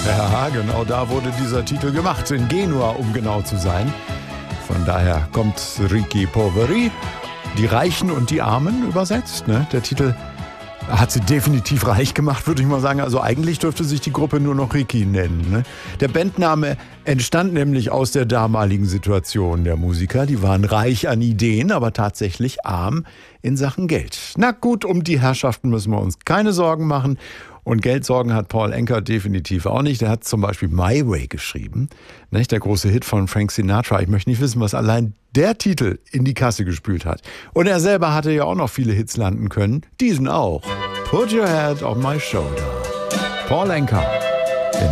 Ja, genau da wurde dieser Titel gemacht, in Genua, um genau zu sein. Von daher kommt Ricchi Poveri, die Reichen und die Armen übersetzt. Ne? Der Titel hat sie definitiv reich gemacht, würde ich mal sagen. Also eigentlich dürfte sich die Gruppe nur noch Ricchi nennen. Ne? Der Bandname entstand nämlich aus der damaligen Situation der Musiker. Die waren reich an Ideen, aber tatsächlich arm in Sachen Geld. Na gut, um die Herrschaften müssen wir uns keine Sorgen machen. Und Geldsorgen hat Paul Anka definitiv auch nicht. Der hat zum Beispiel My Way geschrieben. Nicht? Der große Hit von Frank Sinatra. Ich möchte nicht wissen, was allein der Titel in die Kasse gespült hat. Und er selber hatte ja auch noch viele Hits landen können. Diesen auch. Put Your Head on My Shoulder. Paul Anka.